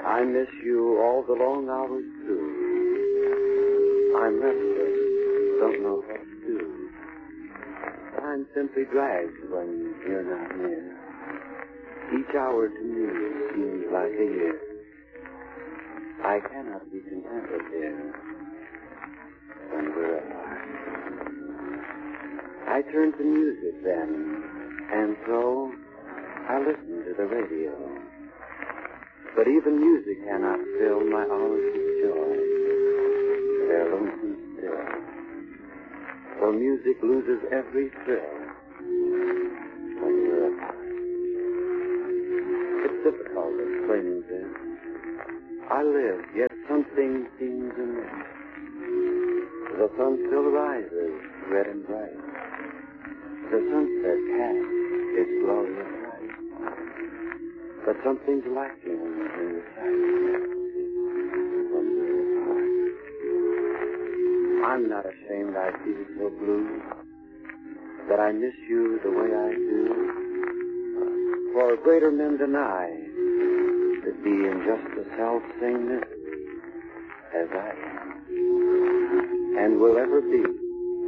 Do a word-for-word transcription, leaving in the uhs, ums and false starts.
I miss you all the long hours through. I'm restless, don't know what to do. Time simply drags when you're not near. Each hour to me seems like a year. I cannot be contented here when we're apart. I turn to music then, and so I listen to the radio. But even music cannot fill my hours with joy. They're lonesome still. For music loses every thrill when we're apart. It's difficult explaining this. I live, yet something seems amiss. The sun still rises, red and bright. The sunset casts its glorious light. But something's lacking in the sight when we're apart. I'm not ashamed I feel so blue that I miss you the way I do. For greater men than I could be in just the self-same misery as I am, and will ever be